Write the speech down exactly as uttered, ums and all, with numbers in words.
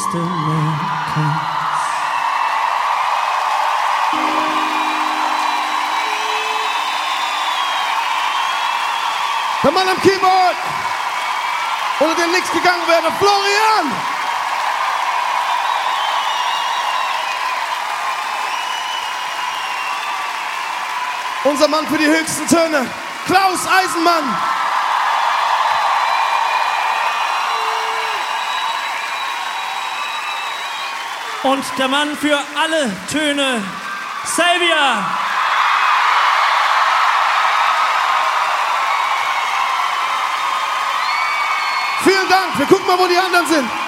instrumentals. Der Mann am Keyboard, ohne den nichts gegangen wäre, Florian! Unser Mann für die höchsten Töne, Klaus Eisenmann! Und der Mann für alle Töne, Xavier! Vielen Dank, wir gucken mal, wo die anderen sind.